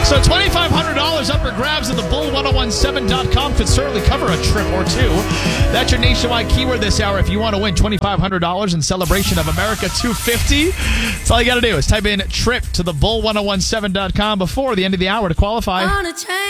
So $2,500 up for grabs at the bull1017.com could certainly cover a trip or two. That's your nationwide keyword this hour if you want to win $2,500 in celebration of America 250. That's all you got to do is type in trip to the bull1017.com before the end of the hour to qualify.